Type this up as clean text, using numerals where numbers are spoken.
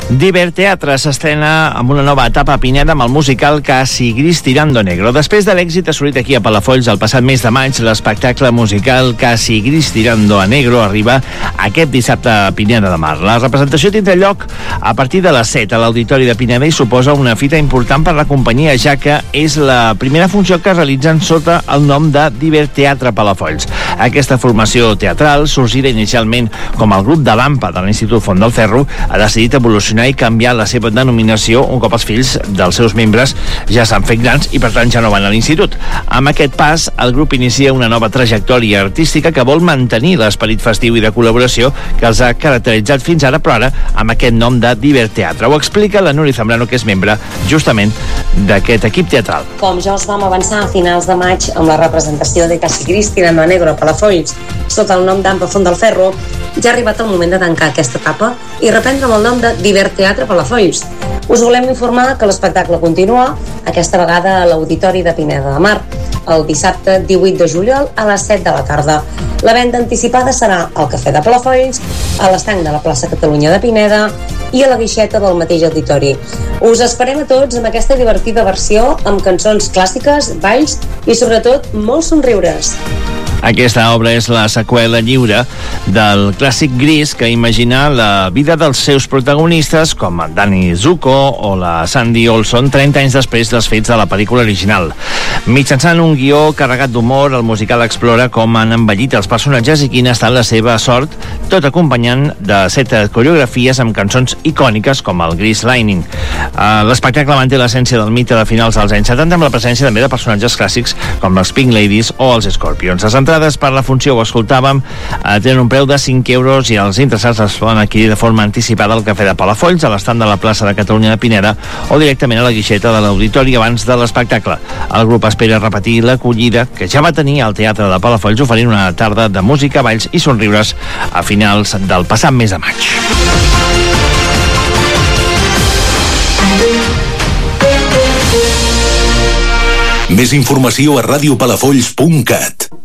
Diver Teatre s'estrena amb una nova etapa a Pineda amb el musical Casi Gris Tirando Negro. Després de l'èxit assolit aquí a Palafolls el passat mes de maig, l'espectacle musical Casi Gris Tirando a Negro arriba aquest dissabte a Pineda de Mar. La representació tindrà lloc a partir de les 7 a l'Auditori de Pineda i suposa una fita important per la companyia, ja que és la primera funció que realitzen sota el nom de Diver Teatre Palafolls. Aquesta formació teatral, sorgida inicialment com el grup de l'AMPA de l'Institut Font del Ferro, ha decidit evolucionar i canviar la seva denominació un cop els fills dels seus membres ja s'han fet grans i per tant ja no van a l'institut. Amb aquest pas, el grup inicia una nova trajectòria artística que vol mantenir l'esperit festiu i de col·laboració que els ha caracteritzat fins ara, però ara amb aquest nom de Diver Teatre. Ho explica la Núria Zambrano, que és membre justament d'aquest equip teatral. Com ja us vam avançar a finals de maig amb la representació de Casi Gris Tirando Negro a Palafolls sota el nom d'AMPA Font del Ferro, ja ha arribat el moment de tancar aquesta etapa i reprendre amb el nom de Diver Teatre Palafolls. Us volem informar que l'espectacle continua, aquesta vegada a l'Auditori de Pineda de Mar, el dissabte 18 de juliol a les 7 de la tarda. La venda anticipada serà al Cafè de Palafolls, a l'estanc de la plaça Catalunya de Pineda i a la guixeta del mateix auditori. Us esperem a tots amb aquesta divertida versió amb cançons clàssiques, balls i sobretot molts somriures. Aquesta obra és la seqüela lliure del clàssic Gris, que imagina la vida dels seus protagonistes com en Danny Zuko o la Sandy Olson 30 anys després dels fets de la pel·lícula original. Mitjançant un guió carregat d'humor, el musical explora com han envellit els personatges i quina ha estat la seva sort, tot acompanyant de 7 coreografies amb cançons icòniques com el Grease Lightning. L'espectacle manté l'essència del mite de finals dels anys 70 amb la presència també de personatges clàssics com els Pink Ladies o els Scorpions. Les entrades per la funció, ho escoltàvem, tenen un preu de 5 euros i els interessats les poden adquirir de forma anticipada al Cafè de Palafolls, a l'estand de la plaça de Catalunya de Pineda o directament a la guixeta de l'auditori abans de l'espectacle. El grup espera repetir l'acollida que ja va tenir al Teatre de Palafolls oferint una tarda de música, balls i somriures a finals del passat mes de maig. Més informació a radiopalafolls.cat.